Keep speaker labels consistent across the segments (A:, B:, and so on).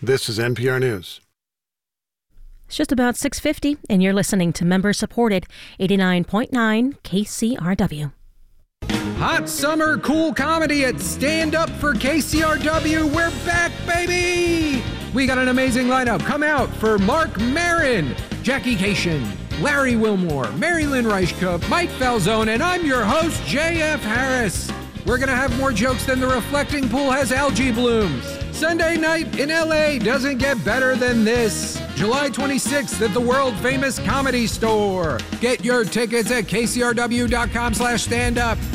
A: This is NPR News.
B: It's just about 6:50, and you're listening to member-supported 89.9 KCRW.
C: Hot summer cool comedy at Stand Up for KCRW. We're back, baby! We got an amazing lineup. Come out for Mark Maron, Jackie Cation, Larry Wilmore, Mary Lynn Reichkup, Mike Falzone, and I'm your host, JF Harris. We're going to have more jokes than the reflecting pool has algae blooms. Sunday night in LA doesn't get better than this. July 26th at the world-famous Comedy Store. Get your tickets at kcrw.com/standup.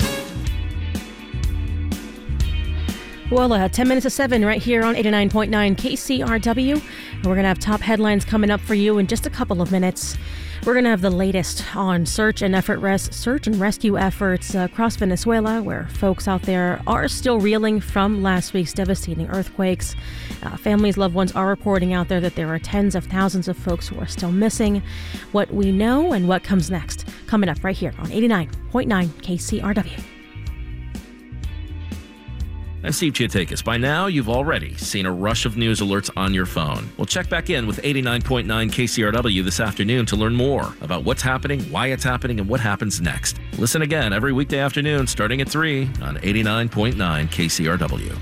B: Well, 10 minutes to 7 right here on 89.9 KCRW. And we're going to have top headlines coming up for you in just a couple of minutes. We're going to have the latest on search and rescue efforts across Venezuela, where folks out there are still reeling from last week's devastating earthquakes. Families, loved ones are reporting out there that there are tens of thousands of folks who are still missing. What we know and what comes next, coming up right here on 89.9 KCRW.
D: I'm Steve Chiatakis. By now, you've already seen a rush of news alerts on your phone. Well, check back in with 89.9 KCRW this afternoon to learn more about what's happening, why it's happening, and what happens next. Listen again every weekday afternoon starting at 3 on 89.9 KCRW.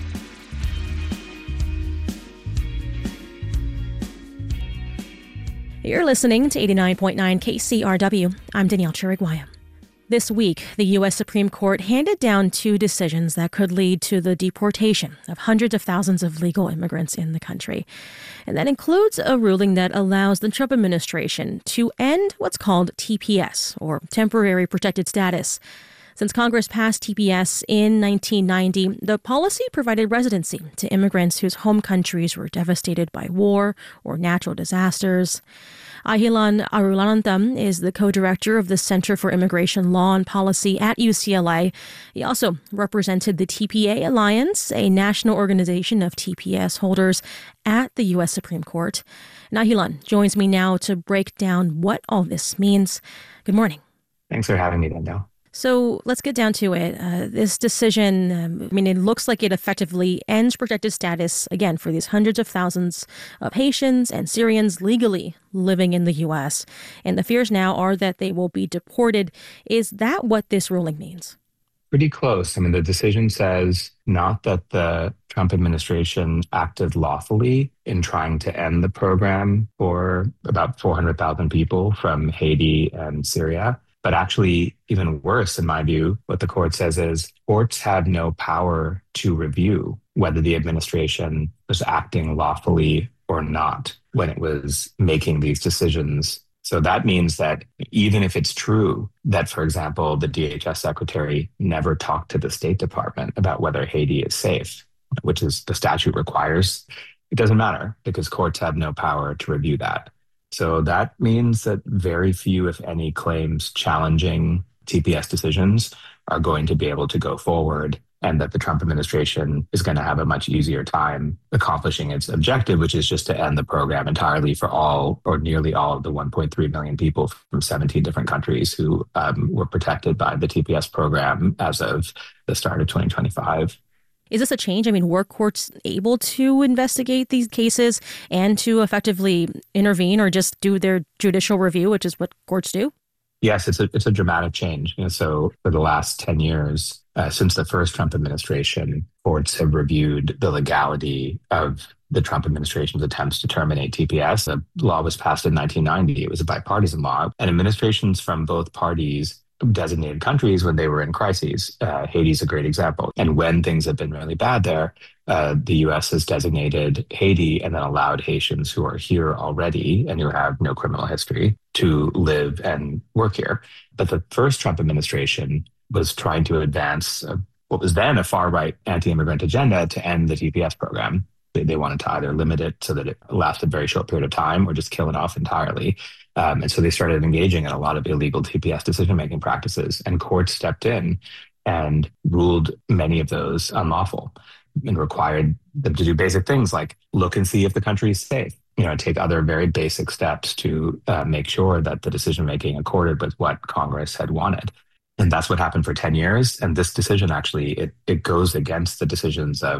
B: You're listening to 89.9 KCRW. I'm Danielle Chiriguaya. This week, the U.S. Supreme Court handed down two decisions that could lead to the deportation of hundreds of thousands of legal immigrants in the country. And that includes a ruling that allows the Trump administration to end what's called TPS, or Temporary Protected Status. Since Congress passed TPS in 1990, the policy provided residency to immigrants whose home countries were devastated by war or natural disasters. Ahilan Arulanantham is the co-director of the Center for Immigration Law and Policy at UCLA. He also represented the TPA Alliance, a national organization of TPS holders, at the U.S. Supreme Court. Ahilan joins me now to break down what all this means. Good morning.
E: Thanks for having me, Danielle.
B: So let's get down to it. This decision, it looks like it effectively ends protected status, again, for these hundreds of thousands of Haitians and Syrians legally living in the U.S. And the fears now are that they will be deported. Is that what this ruling means?
E: Pretty close. The decision says not that the Trump administration acted lawfully in trying to end the program for about 400,000 people from Haiti and Syria. But actually, even worse, in my view, what the court says is courts have no power to review whether the administration was acting lawfully or not when it was making these decisions. So that means that even if it's true that, for example, the DHS secretary never talked to the State Department about whether Haiti is safe, which is the statute requires, it doesn't matter because courts have no power to review that. So that means that very few, if any, claims challenging TPS decisions are going to be able to go forward, and that the Trump administration is going to have a much easier time accomplishing its objective, which is just to end the program entirely for all or nearly all of the 1.3 million people from 17 different countries who were protected by the TPS program as of the start of 2025.
B: Is this a change? Were courts able to investigate these cases and to effectively intervene or just do their judicial review, which is what courts do?
E: Yes, it's a dramatic change. So for the last 10 years, since the first Trump administration, courts have reviewed the legality of the Trump administration's attempts to terminate TPS. The law was passed in 1990. It was a bipartisan law, and administrations from both parties designated countries when they were in crises. Haiti's a great example. And when things have been really bad there, the U.S. has designated Haiti and then allowed Haitians who are here already and who have no criminal history to live and work here. But the first Trump administration was trying to advance what was then a far-right anti-immigrant agenda to end the TPS program. They wanted to either limit it so that it lasted a very short period of time or just kill it off entirely. And so they started engaging in a lot of illegal TPS decision-making practices, and courts stepped in and ruled many of those unlawful and required them to do basic things like look and see if the country is safe, take other very basic steps to make sure that the decision-making accorded with what Congress had wanted. And that's what happened for 10 years. And this decision actually, it goes against the decisions of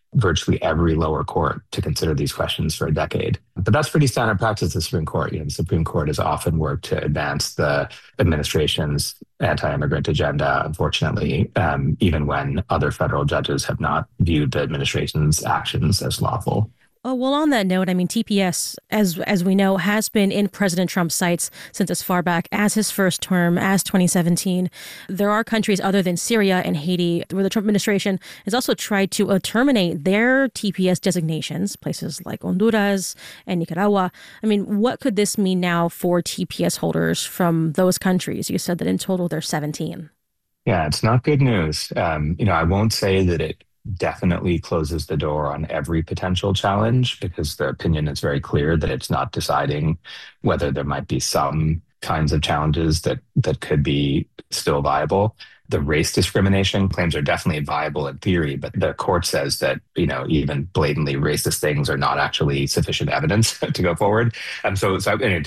E: virtually every lower court to consider these questions for a decade. But that's pretty standard practice of the Supreme Court. The Supreme Court has often worked to advance the administration's anti-immigrant agenda, unfortunately, even when other federal judges have not viewed the administration's actions as lawful.
B: Oh, well, on that note, TPS, as we know, has been in President Trump's sights since as far back as his first term, as 2017. There are countries other than Syria and Haiti where the Trump administration has also tried to terminate their TPS designations, places like Honduras and Nicaragua. What could this mean now for TPS holders from those countries? You said that in total there's 17.
E: Yeah, it's not good news. I won't say that it definitely closes the door on every potential challenge, because the opinion is very clear that it's not deciding whether there might be some kinds of challenges that could be still viable. The race discrimination claims are definitely viable in theory, but the court says that, even blatantly racist things are not actually sufficient evidence to go forward. So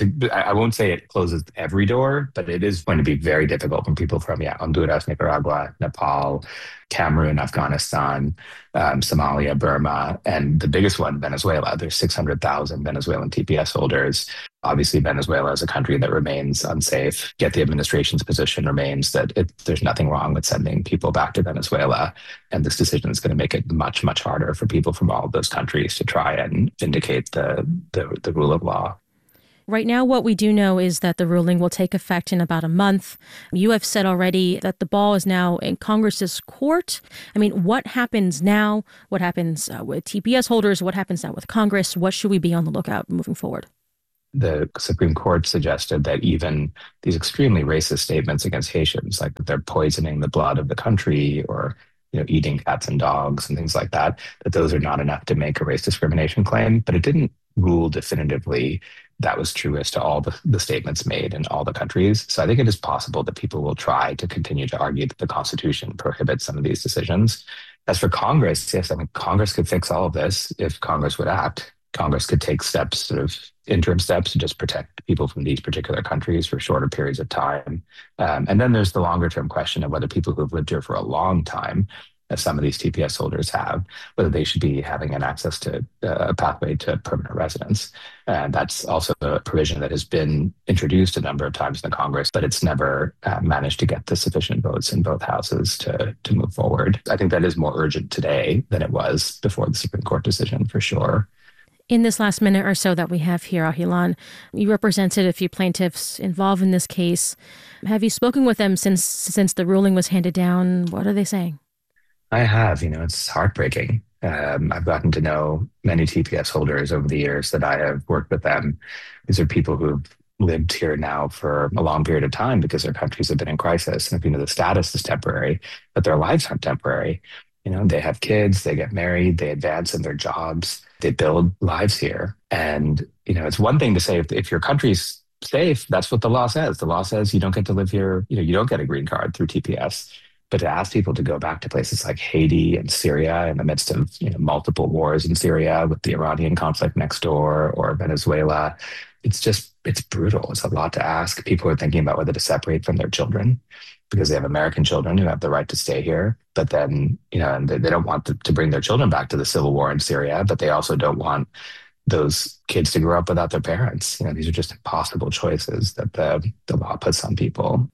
E: I won't say it closes every door, but it is going to be very difficult for people from Honduras, Nicaragua, Nepal, Cameroon, Afghanistan, Somalia, Burma, and the biggest one, Venezuela. There's 600,000 Venezuelan TPS holders. Obviously, Venezuela is a country that remains unsafe, yet the administration's position remains that there's nothing wrong with sending people back to Venezuela. And this decision is going to make it much, much harder for people from all of those countries to try and vindicate the rule of law.
B: Right now, what we do know is that the ruling will take effect in about a month. You have said already that the ball is now in Congress's court. What happens now? What happens with TPS holders? What happens now with Congress? What should we be on the lookout moving forward?
E: The Supreme Court suggested that even these extremely racist statements against Haitians, like that they're poisoning the blood of the country or eating cats and dogs and things like that those are not enough to make a race discrimination claim. But it didn't rule definitively that was true as to all the statements made in all the countries. So I think it is possible that people will try to continue to argue that the Constitution prohibits some of these decisions. As for Congress, yes, Congress could fix all of this if Congress would act. Congress could take steps, sort of interim steps, to just protect people from these particular countries for shorter periods of time. And then there's the longer term question of whether people who've lived here for a long time, as some of these TPS holders have, whether they should be having an access to a pathway to permanent residence. And that's also a provision that has been introduced a number of times in the Congress, but it's never managed to get the sufficient votes in both houses to move forward. I think that is more urgent today than it was before the Supreme Court decision, for sure.
B: In this last minute or so that we have here, Ahilan, you represented a few plaintiffs involved in this case. Have you spoken with them since the ruling was handed down? What are they saying?
E: I have. It's heartbreaking. I've gotten to know many TPS holders over the years that I have worked with them. These are people who've lived here now for a long period of time because their countries have been in crisis. And the status is temporary, but their lives aren't temporary. They have kids, they get married, they advance in their jobs, they build lives here. And, it's one thing to say if your country's safe, that's what the law says. The law says you don't get to live here, you don't get a green card through TPS. But to ask people to go back to places like Haiti and Syria in the midst of multiple wars in Syria with the Iranian conflict next door, or Venezuela, it's brutal. It's a lot to ask. People are thinking about whether to separate from their children because they have American children who have the right to stay here. But then, and they don't want to bring their children back to the civil war in Syria, but they also don't want those kids to grow up without their parents. These are just impossible choices that the law puts on people.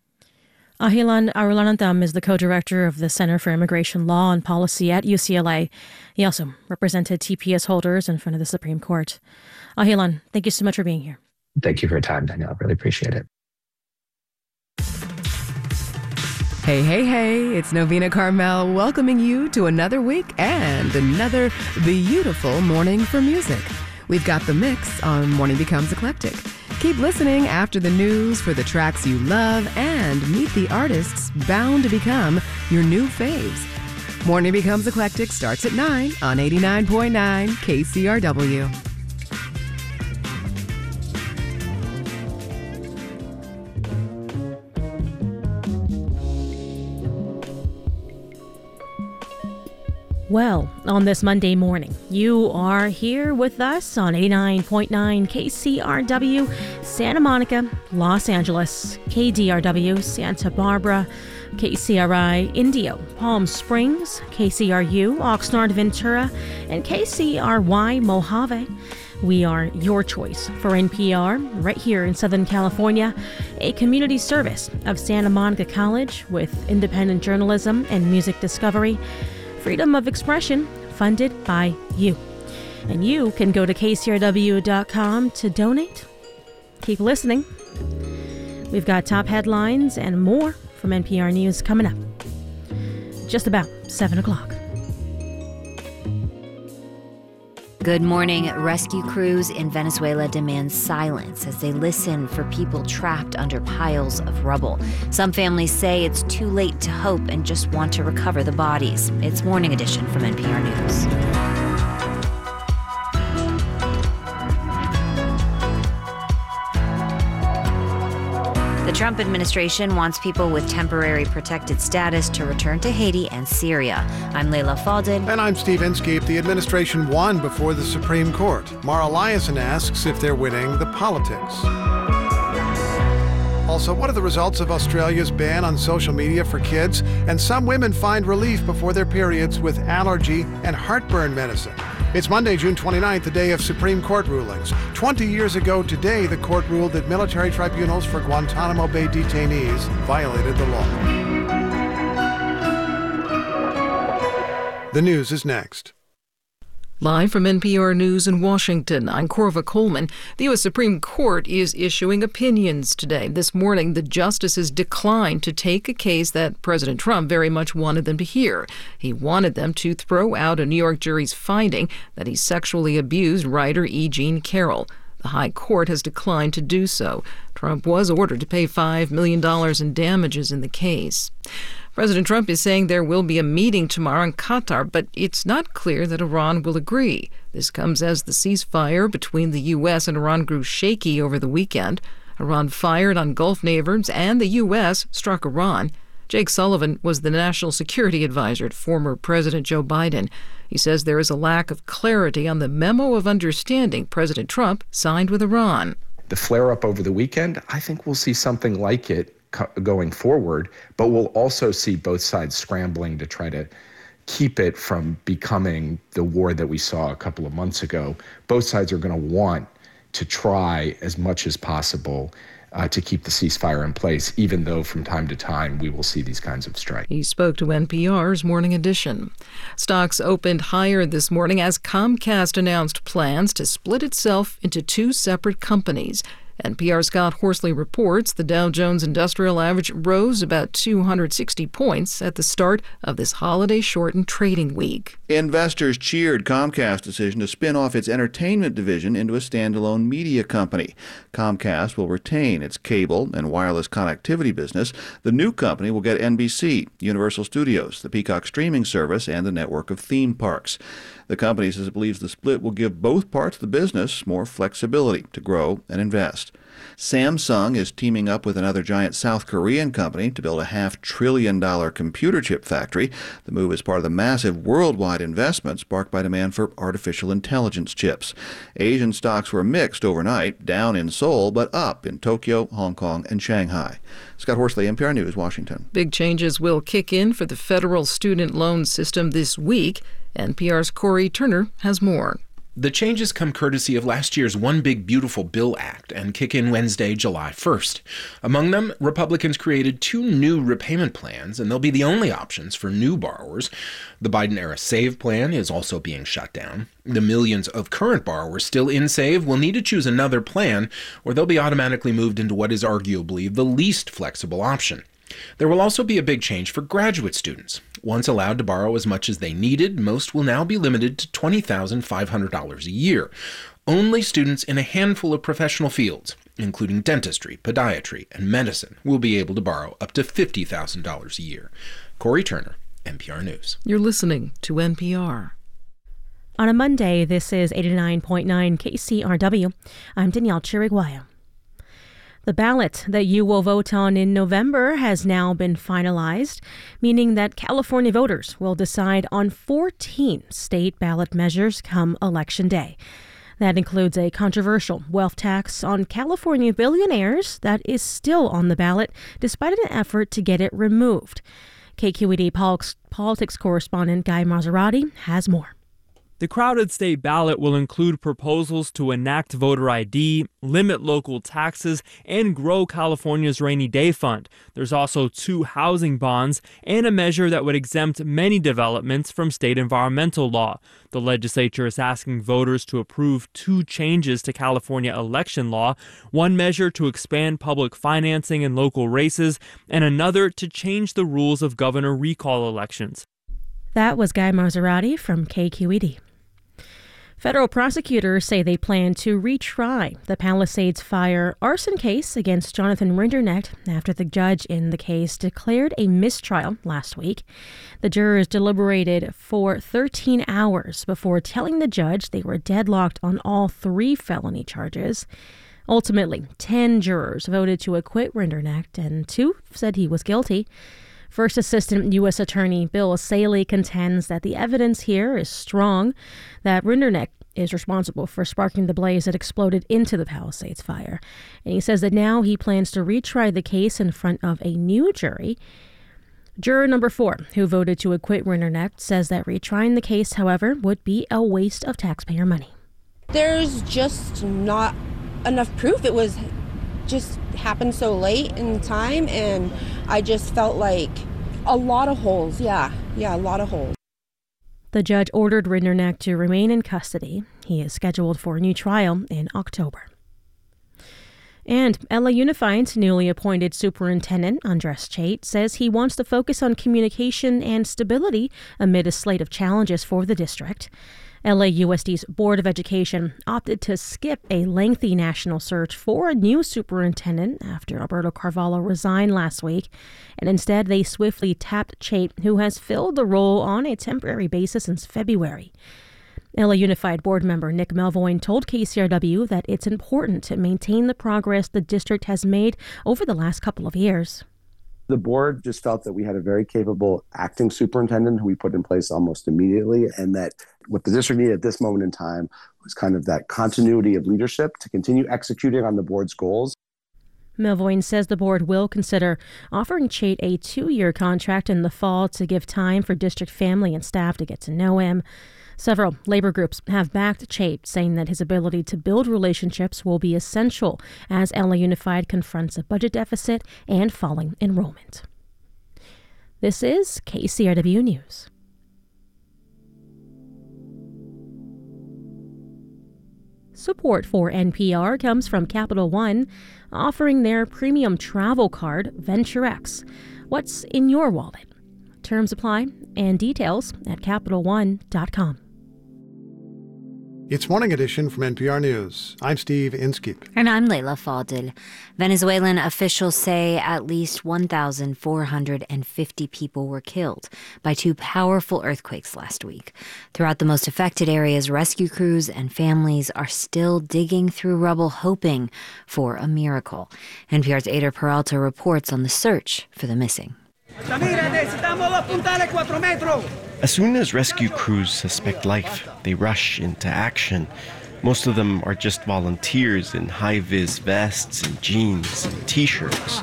B: Ahilan Arulanantham is the co-director of the Center for Immigration Law and Policy at UCLA. He also represented TPS holders in front of the Supreme Court. Ahilan, thank you so much for being here.
E: Thank you for your time, Danielle. Really appreciate it.
A: Hey, it's Novena Carmel welcoming you to another week and another beautiful morning for music. We've got the mix on Morning Becomes Eclectic. Keep listening after the news for the tracks you love and meet the artists bound to become your new faves. Morning Becomes Eclectic starts at 9 on 89.9 KCRW.
B: well on this Monday morning. You are here with us on 89.9 KCRW, Santa Monica, Los Angeles, KDRW, Santa Barbara, KCRI, Indio, Palm Springs, KCRU, Oxnard, Ventura, and KCRY, Mojave. We are your choice for NPR right here in Southern California, a community service of Santa Monica College with independent journalism and music discovery, freedom of expression funded by you. And you can go to kcrw.com to donate. Keep listening. We've got top headlines and more from NPR News coming up just about 7 o'clock.
F: Good morning. Rescue crews in Venezuela demand silence as they listen for people trapped under piles of rubble. Some families say it's too late to hope and just want to recover the bodies. It's Morning Edition from NPR News. The Trump administration wants people with temporary protected status to return to Haiti and Syria. I'm Leila Fadel.
G: And I'm Steve Inskeep. The administration won before the Supreme Court. Mara Liasson asks if they're winning the politics. Also, what are the results of Australia's ban on social media for kids? And some women find relief before their periods with allergy and heartburn medicine. It's Monday, June 29th, the day of Supreme Court rulings. 20 years ago today, the court ruled that military tribunals for Guantanamo Bay detainees violated the law. The news is next.
H: Live from NPR News in Washington, I'm Corva Coleman. The U.S. Supreme Court is issuing opinions today. This morning, the justices declined to take a case that President Trump very much wanted them to hear. He wanted them to throw out a New York jury's finding that he sexually abused writer E. Jean Carroll. The High Court has declined to do so. Trump was ordered to pay $5 million in damages in the case. President Trump is saying there will be a meeting tomorrow in Qatar, but it's not clear that Iran will agree. This comes as the ceasefire between the U.S. and Iran grew shaky over the weekend. Iran fired on Gulf neighbors, and the U.S. struck Iran. Jake Sullivan was the national security advisor to former President Joe Biden. He says there is a lack of clarity on the memo of understanding President Trump signed with Iran.
I: The flare-up over the weekend, I think we'll see something like it going forward, but we'll also see both sides scrambling to try to keep it from becoming the war that we saw a couple of months ago. Both sides are going to want to try as much as possible to keep the ceasefire in place, even though from time to time we will see these kinds of strikes.
H: He spoke to NPR's Morning Edition. Stocks opened higher this morning as Comcast announced plans to split itself into two separate companies. NPR's Scott Horsley reports the Dow Jones Industrial Average rose about 260 points at the start of this holiday-shortened trading week.
J: Investors cheered Comcast's decision to spin off its entertainment division into a standalone media company. Comcast will retain its cable and wireless connectivity business. The new company will get NBC, Universal Studios, the Peacock streaming service, and a network of theme parks. The company says it believes the split will give both parts of the business more flexibility to grow and invest. Samsung is teaming up with another giant South Korean company to build a $500 billion computer chip factory. The move is part of the massive worldwide investment sparked by demand for artificial intelligence chips. Asian stocks were mixed overnight, down in Seoul, but up in Tokyo, Hong Kong, and Shanghai. Scott Horsley, NPR News, Washington.
H: Big changes will kick in for the federal student loan system this week. NPR's Corey Turner has more.
K: The changes come courtesy of last year's One Big Beautiful Bill Act and kick in Wednesday, July 1st. Among them, Republicans created two new repayment plans, and they'll be the only options for new borrowers. The Biden-era SAVE plan is also being shut down. The millions of current borrowers still in SAVE will need to choose another plan, or they'll be automatically moved into what is arguably the least flexible option. There will also be a big change for graduate students. Once allowed to borrow as much as they needed, most will now be limited to $20,500 a year. Only students in a handful of professional fields, including dentistry, podiatry, and medicine, will be able to borrow up to $50,000 a year. Corey Turner, NPR News.
H: You're listening to NPR.
B: On a Monday, this is 89.9 KCRW. I'm Danielle Chiriguaya. The ballot that you will vote on in November has now been finalized, meaning that California voters will decide on 14 state ballot measures come Election Day. That includes a controversial wealth tax on California billionaires that is still on the ballot despite an effort to get it removed. KQED politics correspondent Guy Maserati has more.
L: The crowded state ballot will include proposals to enact voter ID, limit local taxes, and grow California's rainy day fund. There's also 2 housing bonds and a measure that would exempt many developments from state environmental law. The legislature is asking voters to approve 2 changes to California election law, one measure to expand public financing in local races, and another to change the rules of governor recall elections.
B: That was Guy Maserati from KQED. Federal prosecutors say they plan to retry the Palisades Fire arson case against Jonathan Rinderknecht after the judge in the case declared a mistrial last week. The jurors deliberated for 13 hours before telling the judge they were deadlocked on all 3 felony charges. Ultimately, 10 jurors voted to acquit Rinderknecht and 2 said he was guilty. First Assistant U.S. Attorney Bill Saley contends that the evidence here is strong, that Rinderknecht is responsible for sparking the blaze that exploded into the Palisades fire. And he says that now he plans to retry the case in front of a new jury. Juror number 4, who voted to acquit Rinderknecht, says that retrying the case, however, would be a waste of taxpayer money.
M: There's just not enough proof. It was just happened so late in time, and I just felt like a lot of holes. Yeah, a lot of holes.
B: The judge ordered Rinderknecht to remain in custody. He is scheduled for a new trial in October. And LA Unified's newly appointed superintendent, Andres Chait, says he wants to focus on communication and stability amid a slate of challenges for the district. LAUSD's Board of Education opted to skip a lengthy national search for a new superintendent after Alberto Carvalho resigned last week, and instead they swiftly tapped Chait, who has filled the role on a temporary basis since February. LA Unified board member Nick Melvoin told KCRW that it's important to maintain the progress the district has made over the last couple of years.
N: The board just felt that we had a very capable acting superintendent who we put in place almost immediately, and that what the district needed at this moment in time was kind of that continuity of leadership to continue executing on the board's goals.
B: Melvoin says the board will consider offering Chait a 2-year contract in the fall to give time for district family and staff to get to know him. Several labor groups have backed Chait, saying that his ability to build relationships will be essential as LA Unified confronts a budget deficit and falling enrollment. This is KCRW News. Support for NPR comes from Capital One, offering their premium travel card, VentureX. What's in your wallet? Terms apply and details at CapitalOne.com.
G: It's Morning Edition from NPR News. I'm Steve Inskeep.
F: And I'm Leila Fadel. Venezuelan officials say at least 1,450 people were killed by 2 powerful earthquakes last week. Throughout the most affected areas, rescue crews and families are still digging through rubble, hoping for a miracle. NPR's Ader Peralta reports on the search for the missing.
O: As soon as rescue crews suspect life, they rush into action. Most of them are just volunteers in high-vis vests and jeans and T-shirts.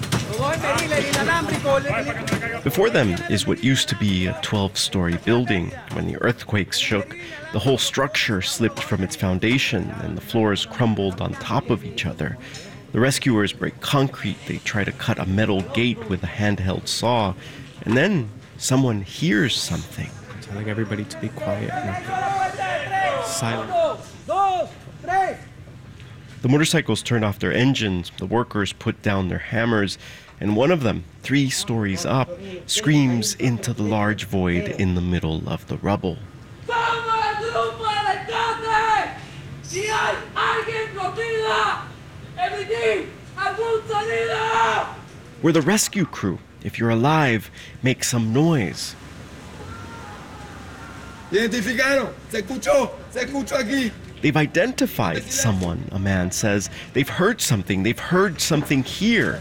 O: Before them is what used to be a 12-story building. When the earthquakes shook, the whole structure slipped from its foundation and the floors crumbled on top of each other. The rescuers break concrete, they try to cut a metal gate with a handheld saw, and then someone hears something.
P: Telling everybody to be quiet and silent.
O: The motorcycles turn off their engines, the workers put down their hammers, and one of them, 3 stories up, screams into the large void in the middle of the rubble. We're the rescue crew. If you're alive, make some noise.
Q: Identificaron. Se escuchó aquí.
O: They've identified someone, a man says. They've heard something here.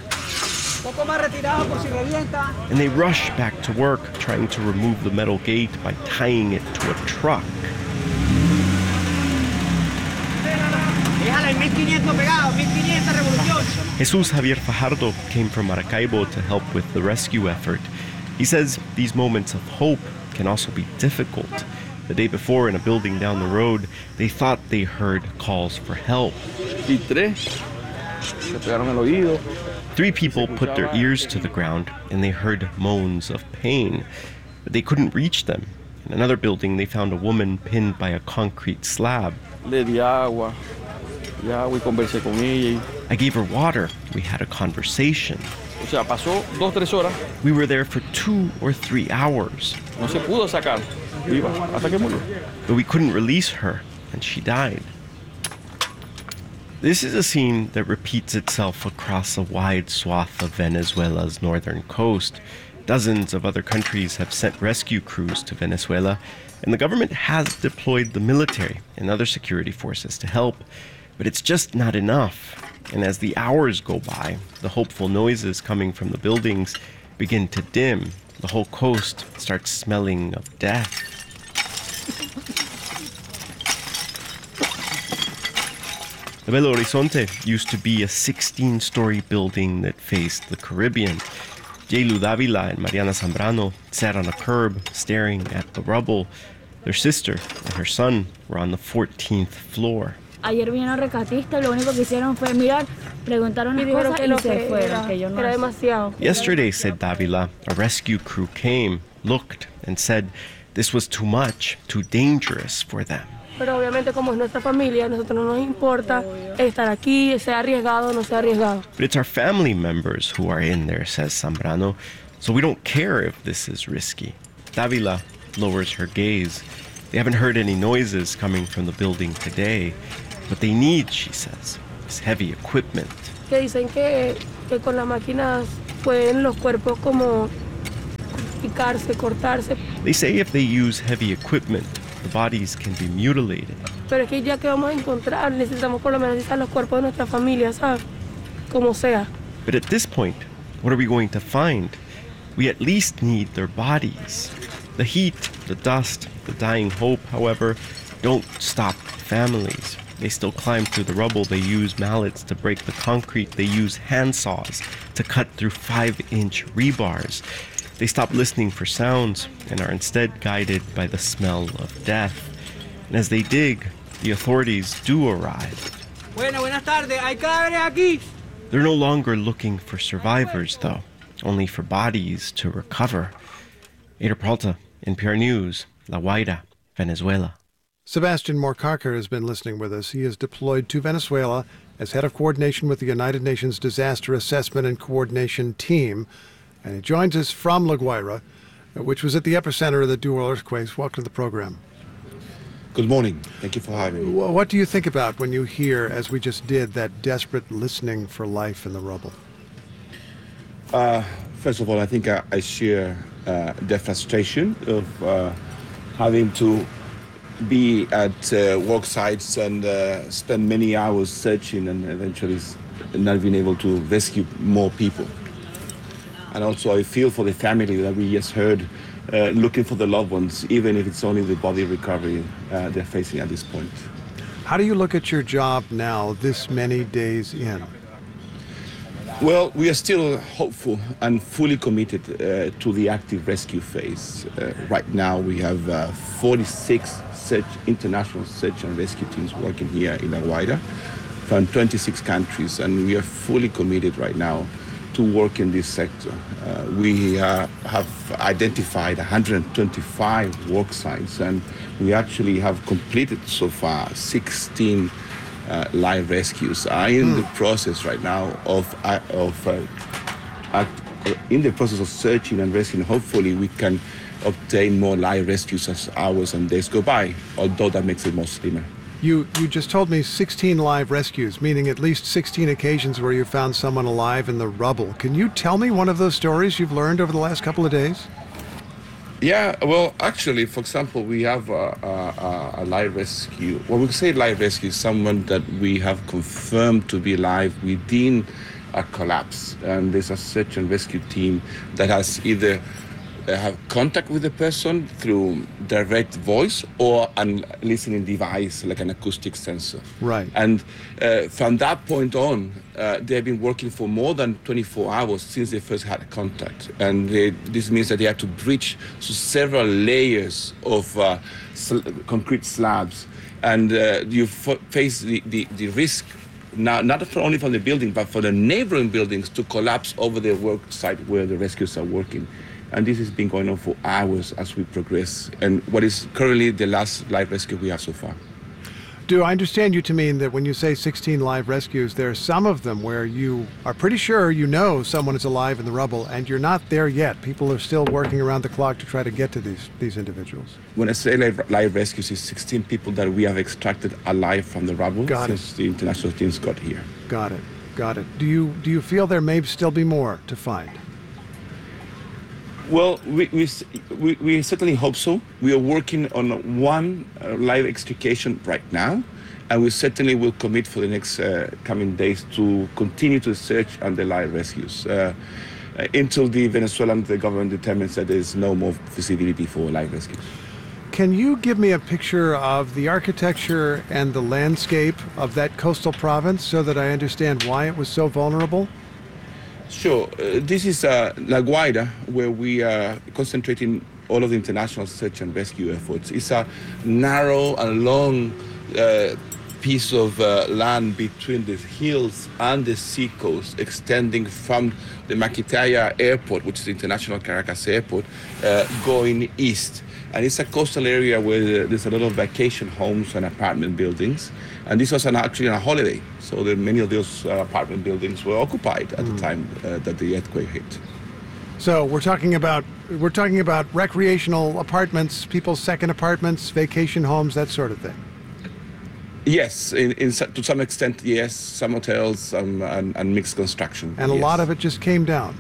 O: And they rush back to work, trying to remove the metal gate by tying it to a truck. Jesus Javier Fajardo came from Maracaibo to help with the rescue effort. He says these moments of hope can also be difficult. The day before, in a building down the road, they thought they heard calls for help. 3 people put their ears to the ground and they heard moans of pain, but they couldn't reach them. In another building, they found a woman pinned by a concrete slab. I gave her water. We had a conversation. We were there for 2 or 3 hours. But we couldn't release her, and she died. This is a scene that repeats itself across a wide swath of Venezuela's northern coast. Dozens of other countries have sent rescue crews to Venezuela, and the government has deployed the military and other security forces to help. But it's just not enough. And as the hours go by, the hopeful noises coming from the buildings begin to dim. The whole coast starts smelling of death. The Belo Horizonte used to be a 16-story building that faced the Caribbean. Yelu Davila and Mariana Zambrano sat on a curb staring at the rubble. Their sister and her son were on the 14th floor.
Q: Ayer vinieron rescatistas, lo único que hicieron fue mirar, preguntaron las cosas y se fueron, que yo no. Era demasiado.
O: Yesterday, said Davila, a rescue crew came, looked, and said this was too much, too dangerous for them.
Q: Pero obviamente como es nuestra familia, a nosotros no nos importa estar aquí, sea arriesgado o no sea arriesgado.
O: But it's our family members who are in there, says Zambrano, so we don't care if this is risky. Davila lowers her gaze. They haven't heard any noises coming from the building today. What they need, she says, is heavy equipment.
Q: Que dicen que con las máquinas pueden los cuerpos como picarse, cortarse.
O: They say if they use heavy equipment, the bodies can be mutilated.
Q: Pero es que ya que vamos a encontrar, necesitamos por lo menos necesitar los cuerpos de nuestra familia, ¿sabes? Como sea.
O: But at this point, what are we going to find? We at least need their bodies. The heat, the dust, the dying hope, however, don't stop families. They still climb through the rubble. They use mallets to break the concrete. They use handsaws to cut through 5-inch rebars. They stop listening for sounds and are instead guided by the smell of death. And as they dig, the authorities do arrive.
R: Buenas tardes. Hay cadáveres aquí.
O: They're no longer looking for survivors, though, only for bodies to recover. Ada Peralta, NPR News, La Guaira, Venezuela.
G: Sebastian Morcarker has been listening with us. He is deployed to Venezuela as head of coordination with the United Nations Disaster Assessment and Coordination Team. And he joins us from La Guaira, which was at the epicenter of the dual earthquakes. Welcome to the program.
S: Good morning. Thank you for having me.
G: What do you think about when you hear, as we just did, that desperate listening for life in the rubble?
S: First of all, I think I share the frustration of having to be at work sites and spend many hours searching and eventually not being able to rescue more people. And also I feel for the family that we just heard looking for the loved ones, even if it's only the body recovery they're facing at this point.
G: How do you look at your job now, this many days in?
S: Well, we are still hopeful and fully committed to the active rescue phase. Right now we have 46 international search and rescue teams working here in La Guaira from 26 countries, and we are fully committed right now to work in this sector. We have identified 125 work sites, and we actually have completed so far 16 live rescues. Are in the process right now of searching and rescuing. Hopefully we can obtain more live rescues as hours and days go by, although that makes it more slimmer.
G: You just told me 16 live rescues, meaning at least 16 occasions where you found someone alive in the rubble. Can you tell me one of those stories you've learned over the last couple of days?
S: Yeah, well, actually, for example, we have a live rescue. When we say live rescue, someone that we have confirmed to be live within a collapse. And there's a search and rescue team that has either have contact with the person through direct voice or a listening device like an acoustic sensor.
G: Right.
S: And from that point on, they've been working for more than 24 hours since they first had contact. And this means that they have to breach several layers of concrete slabs. And you face the risk now, not only from the building, but for the neighboring buildings to collapse over the work site where the rescuers are working. And this has been going on for hours as we progress. And what is currently the last live rescue we have so far.
G: Do I understand you to mean that when you say 16 live rescues, there are some of them where you are pretty sure you know someone is alive in the rubble and you're not there yet? People are still working around the clock to try to get to these individuals.
S: When I say live rescues, it's 16 people that we have extracted alive from the rubble since the international teams got here.
G: Got it. Do you feel there may still be more to find?
S: Well, we certainly hope so. We are working on one live extrication right now, and we certainly will commit for the next coming days to continue to search and the live rescues until the Venezuelan government determines that there is no more feasibility for live rescues.
G: Can you give me a picture of the architecture and the landscape of that coastal province so that I understand why it was so vulnerable?
S: Sure. This is La Guaira, where we are concentrating all of the international search and rescue efforts. It's a narrow and long piece of land between the hills and the seacoast, extending from the Maquitaya Airport, which is the international Caracas airport, going east. And it's a coastal area where there's a lot of vacation homes and apartment buildings. And this was actually a holiday. So many of those apartment buildings were occupied at the time that the earthquake hit.
G: So we're talking about recreational apartments, people's second apartments, vacation homes, that sort of thing.
S: Yes, to some extent, yes. Some hotels and mixed construction.
G: And a lot of it just came down.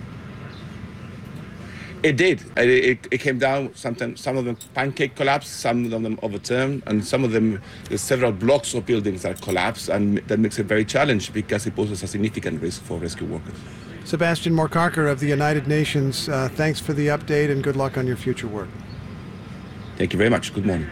S: It did. It came down. Sometimes some of them pancake collapsed, some of them overturned, and some of them, there's several blocks of buildings that collapsed, and that makes it very challenging because it poses a significant risk for rescue workers.
G: Sebastian Morcarker of the United Nations, thanks for the update and good luck on your future work.
S: Thank you very much. Good morning.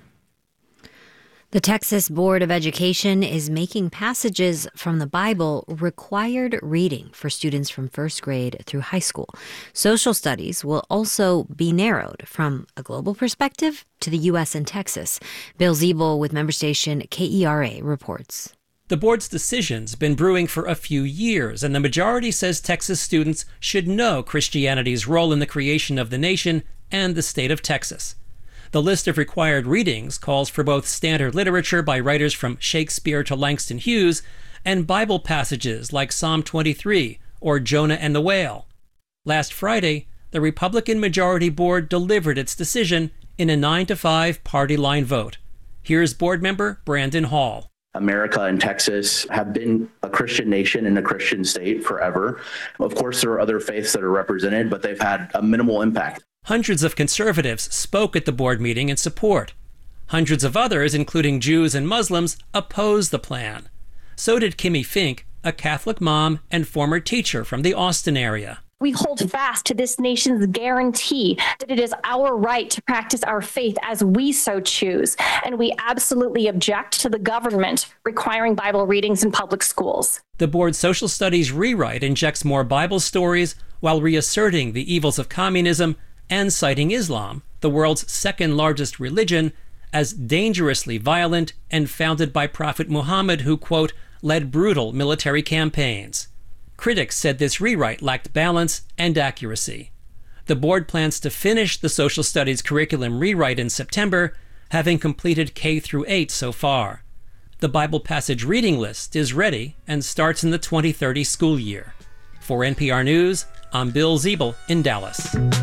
F: The Texas Board of Education is making passages from the Bible required reading for students from first grade through high school. Social studies will also be narrowed from a global perspective to the U.S. and Texas. Bill Ziebel with member station KERA reports.
T: The board's decision's been brewing for a few years, and the majority says Texas students should know Christianity's role in the creation of the nation and the state of Texas. The list of required readings calls for both standard literature by writers from Shakespeare to Langston Hughes and Bible passages like Psalm 23 or Jonah and the Whale. Last Friday, the Republican Majority Board delivered its decision in a 9-5 party line vote. Here's board member Brandon Hall.
U: America and Texas have been a Christian nation and a Christian state forever. Of course, there are other faiths that are represented, but they've had a minimal impact.
T: Hundreds of conservatives spoke at the board meeting in support. Hundreds of others, including Jews and Muslims, opposed the plan. So did Kimmy Fink, a Catholic mom and former teacher from the Austin area.
V: We hold fast to this nation's guarantee that it is our right to practice our faith as we so choose, and we absolutely object to the government requiring Bible readings in public schools.
T: The board's social studies rewrite injects more Bible stories while reasserting the evils of communism and citing Islam, the world's second largest religion, as dangerously violent and founded by Prophet Muhammad, who, quote, led brutal military campaigns. Critics said this rewrite lacked balance and accuracy. The board plans to finish the social studies curriculum rewrite in September, having completed K-8 so far. The Bible passage reading list is ready and starts in the 2030 school year. For NPR News, I'm Bill Ziebel in Dallas.